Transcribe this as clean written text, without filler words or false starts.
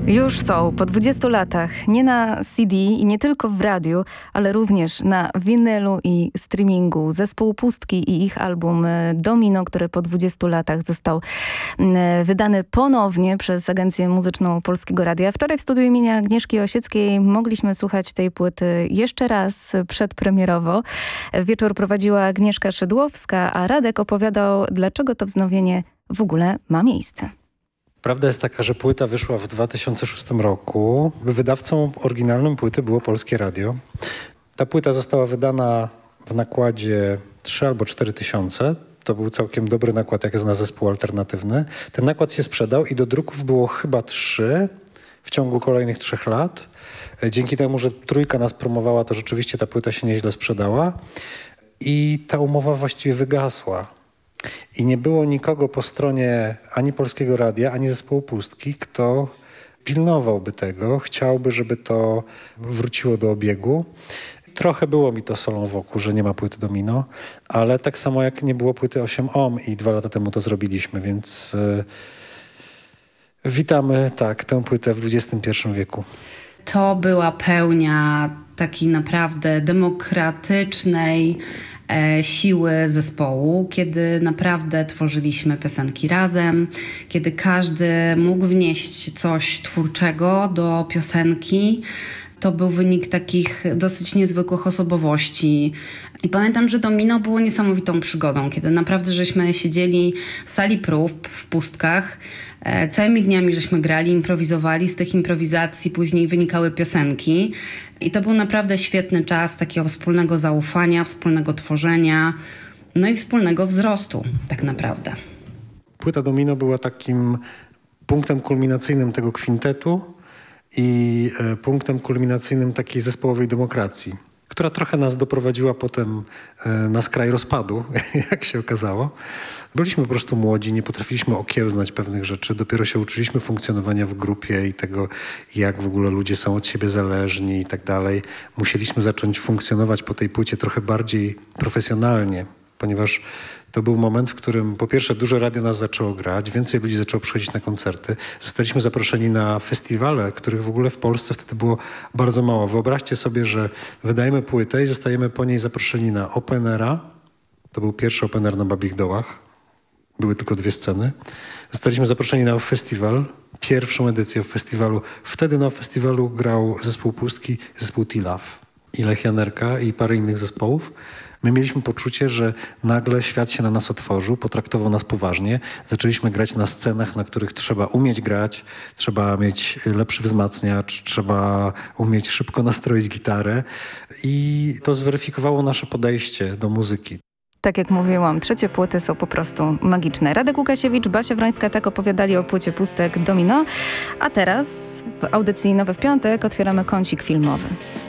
Już są po 20 latach, nie na CD i nie tylko w radiu, ale również na winylu i streamingu. Zespół Pustki i ich album Domino, który po 20 latach został wydany ponownie przez Agencję Muzyczną Polskiego Radia. Wczoraj w studiu imienia Agnieszki Osieckiej mogliśmy słuchać tej płyty jeszcze raz przedpremierowo. Wieczór prowadziła Agnieszka Szydłowska, a Radek opowiadał, dlaczego to wznowienie w ogóle ma miejsce. Prawda jest taka, że płyta wyszła w 2006 roku. Wydawcą oryginalnym płyty było Polskie Radio. Ta płyta została wydana w nakładzie 3 albo 4 tysiące. To był całkiem dobry nakład, jak na zespół alternatywny. Ten nakład się sprzedał i do druków było chyba 3 w ciągu kolejnych 3 lat. Dzięki temu, że Trójka nas promowała, to rzeczywiście ta płyta się nieźle sprzedała. I ta umowa właściwie wygasła. I nie było nikogo po stronie ani Polskiego Radia, ani zespołu Pustki, kto pilnowałby tego, chciałby, żeby to wróciło do obiegu. Trochę było mi to solą wokół, że nie ma płyty Domino, ale tak samo jak nie było płyty 8 Ohm i 2 lata temu to zrobiliśmy, więc witamy tę płytę w XXI wieku. To była pełnia takiej naprawdę demokratycznej siły zespołu, kiedy naprawdę tworzyliśmy piosenki razem, kiedy każdy mógł wnieść coś twórczego do piosenki. To był wynik takich dosyć niezwykłych osobowości. I pamiętam, że Domino było niesamowitą przygodą, kiedy naprawdę żeśmy siedzieli w sali prób w Pustkach. Całymi dniami żeśmy grali, improwizowali. Z tych improwizacji później wynikały piosenki. I to był naprawdę świetny czas takiego wspólnego zaufania, wspólnego tworzenia, no i wspólnego wzrostu tak naprawdę. Płyta Domino była takim punktem kulminacyjnym tego kwintetu i punktem kulminacyjnym takiej zespołowej demokracji, która trochę nas doprowadziła potem na skraj rozpadu, jak się okazało. Byliśmy po prostu młodzi, nie potrafiliśmy okiełznać pewnych rzeczy, dopiero się uczyliśmy funkcjonowania w grupie i tego, jak w ogóle ludzie są od siebie zależni i tak dalej. Musieliśmy zacząć funkcjonować po tej płycie trochę bardziej profesjonalnie, ponieważ to był moment, w którym po pierwsze dużo radio nas zaczęło grać, więcej ludzi zaczęło przychodzić na koncerty. Zostaliśmy zaproszeni na festiwale, których w ogóle w Polsce wtedy było bardzo mało. Wyobraźcie sobie, że wydajemy płytę i zostajemy po niej zaproszeni na Open Aira. To był pierwszy Open Air na Babich Dołach. Były tylko 2 sceny. Zostaliśmy zaproszeni na festiwal, pierwszą edycję festiwalu. Wtedy na festiwalu grał zespół Pustki, zespół T-Love i Lech Janerka i parę innych zespołów. My mieliśmy poczucie, że nagle świat się na nas otworzył, potraktował nas poważnie. Zaczęliśmy grać na scenach, na których trzeba umieć grać, trzeba mieć lepszy wzmacniacz, trzeba umieć szybko nastroić gitarę i to zweryfikowało nasze podejście do muzyki. Tak jak mówiłam, 3 płyty są po prostu magiczne. Radek Łukasiewicz, Basia Wrońska tak opowiadali o płycie Pustek Domino, a teraz w audycji Nowe w Piątek otwieramy kącik filmowy.